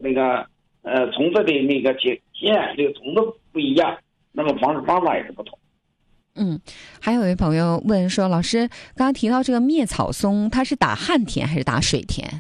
虫子的那个线这个虫子不一样，那么防治方法也是不同。 还有一位朋友问说，老师刚刚提到这个灭草松，它是打旱田还是打水田？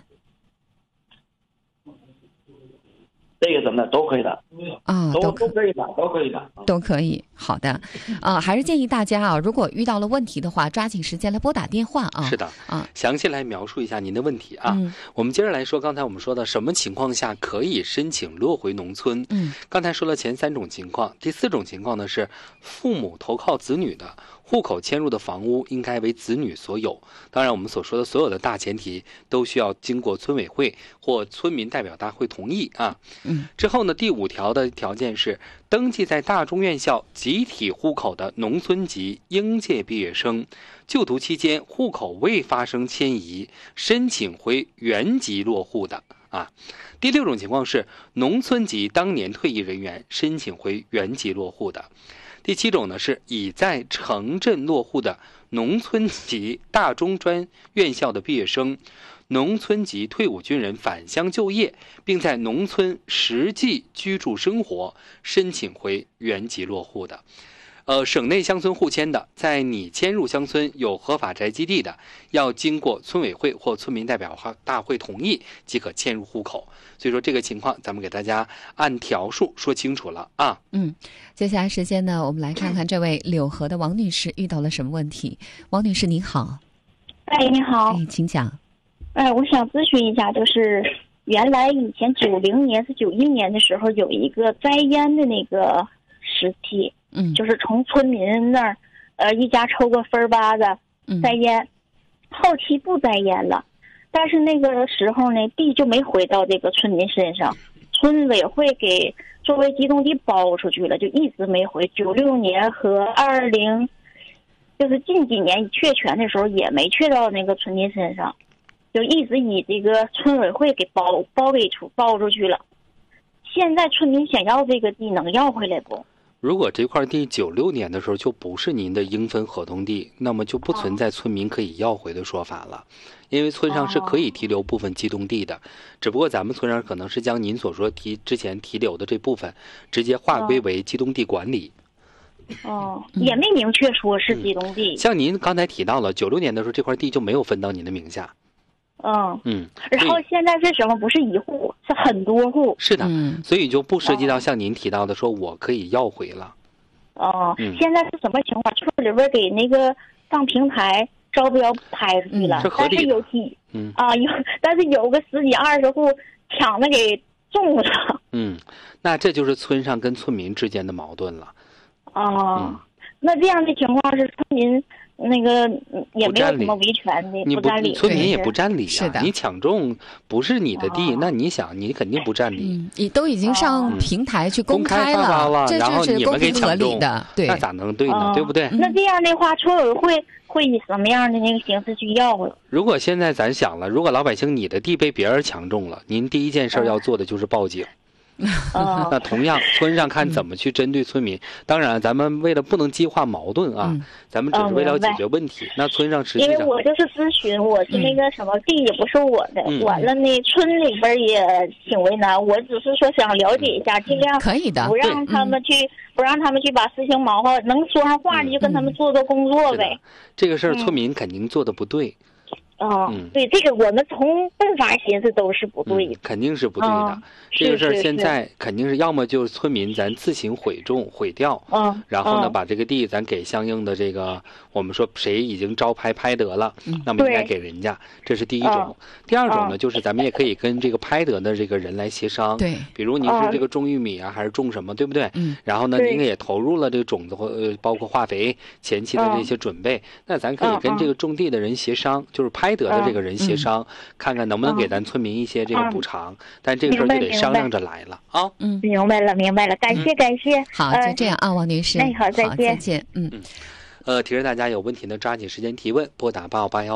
这个怎么的都可以的啊，都可以的，都可以的， 都可以。好的，还是建议大家啊，如果遇到了问题的话，抓紧时间来拨打电话啊。 是的啊，详细来描述一下您的问题啊。我们接着来说，刚才我们说的什么情况下可以申请落回农村？刚才说了前3种情况，第4种情况呢是父母投靠子女的。户口迁入的房屋应该为子女所有。当然我们所说的所有的大前提都需要经过村委会或村民代表大会同意啊。之后呢，第5条的条件是登记在大中院校集体户口的农村籍应届毕业生，就读期间户口未发生迁移，申请回原籍落户的啊。第6种情况是农村籍当年退役人员，申请回原籍落户的。第7种呢是已在城镇落户的农村籍大中专院校的毕业生，农村籍退伍军人返乡就业，并在农村实际居住生活，申请回原籍落户的。省内乡村互迁的，在拟迁入乡村有合法宅基地的，要经过村委会或村民代表大会同意即可迁入户口。所以说这个情况咱们给大家按条数说清楚了啊。 接下来时间呢，我们来看看这位柳河的王女士遇到了什么问题。王女士您好。 你好。 请讲。 我想咨询一下，就是原来以前90年是91年的时候有一个栽烟的那个时期，就是从村民那儿一家抽个分吧的栽烟，后期不栽烟了，但是那个时候呢地就没回到这个村民身上，村委会给作为机动地包出去了，就一直没回。96年和20就是近几年确权的时候也没确到那个村民身上，就一直以这个村委会给包出去了。现在村民想要这个地能要回来不？ 如果这块地96年的时候就不是您的应分合同地，那么就不存在村民可以要回的说法了。因为村上是可以提留部分机动地的，只不过咱们村上可能是将您所说之前提留的这部分直接划归为机动地管理。 也没明确说是机动地。 像您刚才提到了96年的时候这块地就没有分到您的名下。 然后现在是什么？不是一户，是很多户。 是的，所以就不涉及到像您提到的说我可以要回了。 现在是什么情况？村里边给那个上平台招标拍出去了，但是有但是有个10几20户抢着给中了。 那这就是村上跟村民之间的矛盾了。 那这样的情况是村民那个也没有什么维权的，不占理。 村民也不占理是的， 你抢中不是你的地，那你想你肯定不占理。 你都已经上平台去公开了，这就是公平合理的，对， 那咋能对呢？对不对？ 那这样的话，村委会以什么样的那个形式去要回？ 如果现在咱想了，如果老百姓你的地被别人抢中了，您第一件事要做的就是报警。那同样村上看怎么去针对村民。当然咱们为了不能激化矛盾啊，咱们只是为了解决问题。那村上实际上因为我就是咨询，我是那个什么地也不是我的，完了呢村里边也挺为难，我只是说想了解一下，尽量可以的， 不让他们去把事情忙活，能说上话就跟他们做工作呗。 这个事儿村民肯定做的不对。 对，这个我们从办法寻思都是不对的， 肯定是不对的。这个事儿现在肯定是要么就是村民咱自行毁掉，然后呢把这个地咱给相应的这个我们说谁已经招拍得了，那么应该给人家，这是第一种。第二种呢，就是咱们也可以跟这个拍得的这个人来协商， 对， 比如您是这个种玉米啊，还是种什么，对不对？然后呢，您也投入了这个种子或包括化肥前期的这些准备，那咱可以跟这个种地的人协商，就是拍得的这个人协商，看看能不能给咱村民一些这个补偿，但这个事儿就得商量着来了啊。 明白了，感谢。 好，就这样啊，王女士。 好，再见。 提示大家有问题呢，抓紧时间提问，拨打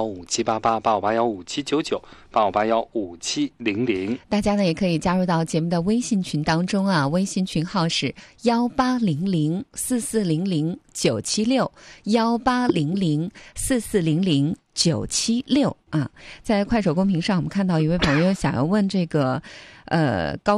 85815788、85815799、85815700。 大家呢也可以加入到节目的微信群当中啊，微信群号是18004400-976，18004400-976啊。在快手公屏上，我们看到一位朋友想要问这个高